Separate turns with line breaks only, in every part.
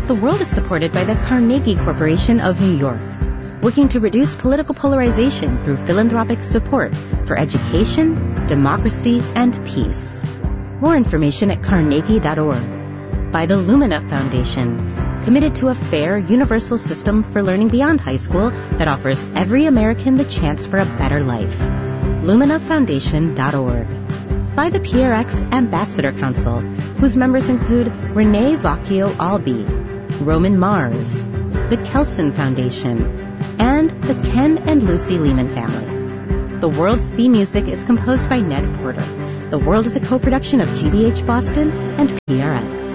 The World is supported by the Carnegie Corporation of New York, working to reduce political polarization through philanthropic support for education, democracy, and peace. More information at carnegie.org. By the Lumina Foundation, committed to a fair, universal system for learning beyond high school that offers every American the chance for a better life. LuminaFoundation.org. By the PRX Ambassador Council, whose members include Renee Vacchio-Albi, Roman Mars, the Kelson Foundation, and the Ken and Lucy Lehman family. The World's theme music is composed by Ned Porter. The World is a co-production of GBH Boston and PRX.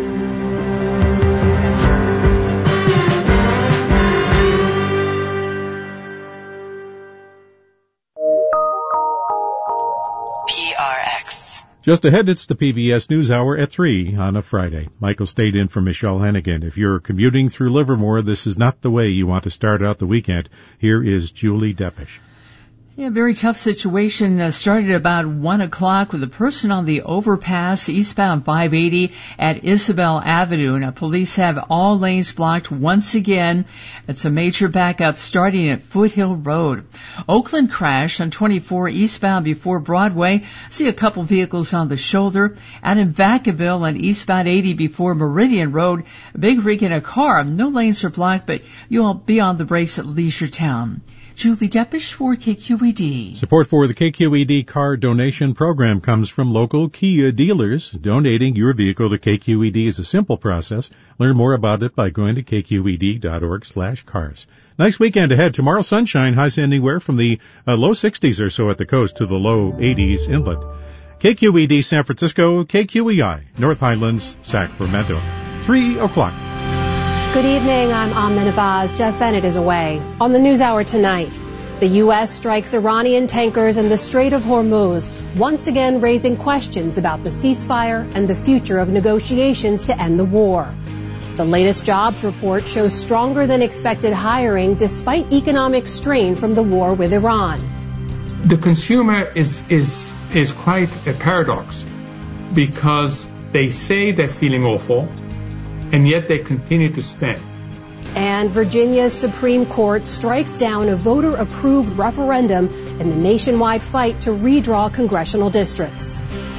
Just ahead, it's the PBS NewsHour at 3 on a Friday. Michael stayed in for Michelle Hennigan. If you're commuting through Livermore, this is not the way you want to start out the weekend. Here is Julie Deppish.
Yeah, very tough situation. Started about 1 o'clock with a person on the overpass eastbound 580 at Isabel Avenue. Now, police have all lanes blocked once again. It's a major backup starting at Foothill Road. Oakland crash on 24 eastbound before Broadway. See a couple vehicles on the shoulder. Out in Vacaville on eastbound 80 before Meridian Road. A big rig in a car. No lanes are blocked, but you'll be on the brakes at Leisure Town. Julie Deppish for KQED.
Support for the KQED car donation program comes from local Kia dealers. Donating your vehicle to KQED is a simple process. Learn more about it by going to kqed.org/cars. Nice weekend ahead. Tomorrow, sunshine, highs anywhere from the low 60s or so at the coast to the low 80s inland. KQED San Francisco, KQEI, North Highlands, Sacramento. 3 o'clock.
Good evening, I'm Amna Nawaz. Jeff Bennett is away. On the NewsHour tonight, the U.S. strikes Iranian tankers in the Strait of Hormuz, once again raising questions about the ceasefire and the future of negotiations to end the war. The latest jobs report shows stronger than expected hiring despite economic strain from the war with Iran.
The consumer is quite a paradox because they say they're feeling awful, and yet they continue to spend.
And Virginia's Supreme Court strikes down a voter-approved referendum in the nationwide fight to redraw congressional districts.